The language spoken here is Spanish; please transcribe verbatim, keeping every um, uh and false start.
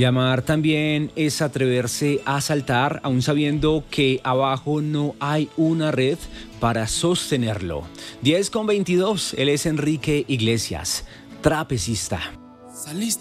Y amar también es atreverse a saltar, aun sabiendo que abajo no hay una red para sostenerlo. diez con veintidós, él es Enrique Iglesias, trapecista. Saliste